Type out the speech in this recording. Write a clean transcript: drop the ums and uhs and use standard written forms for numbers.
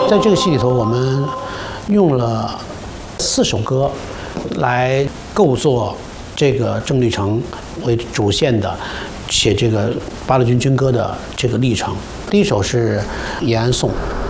在这个戏里头，我们用了4首歌来构作这个郑立成为主线的写这个八路军军歌的这个历程。第一首是《延安颂》。